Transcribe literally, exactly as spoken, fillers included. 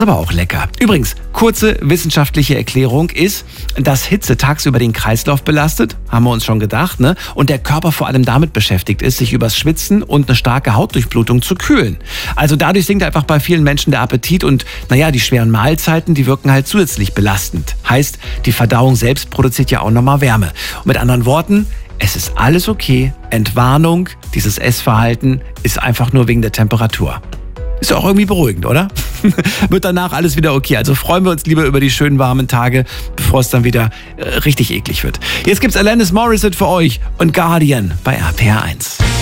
Aber auch lecker. Übrigens, kurze wissenschaftliche Erklärung ist, dass Hitze tagsüber den Kreislauf belastet, haben wir uns schon gedacht, ne? Und der Körper vor allem damit beschäftigt ist, sich übers Schwitzen und eine starke Hautdurchblutung zu kühlen. Also dadurch sinkt einfach bei vielen Menschen der Appetit und naja, die schweren Mahlzeiten, die wirken halt zusätzlich belastend. Heißt, die Verdauung selbst produziert ja auch nochmal Wärme. Und mit anderen Worten, es ist alles okay. Entwarnung, dieses Essverhalten ist einfach nur wegen der Temperatur. Ist ja auch irgendwie beruhigend, oder? Wird danach alles wieder okay. Also freuen wir uns lieber über die schönen warmen Tage, bevor es dann wieder äh, richtig eklig wird. Jetzt gibt's Alanis Morissette für euch und Guardian bei R P R eins.